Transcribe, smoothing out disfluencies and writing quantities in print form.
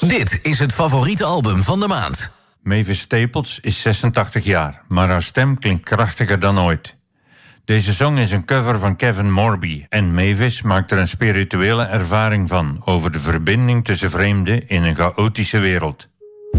Dit is het favoriete album van de maand. Mavis Staples is 86 jaar, maar haar stem klinkt krachtiger dan ooit. Deze song is een cover van Kevin Morby en Mavis maakt er een spirituele ervaring van over de verbinding tussen vreemden in een chaotische wereld.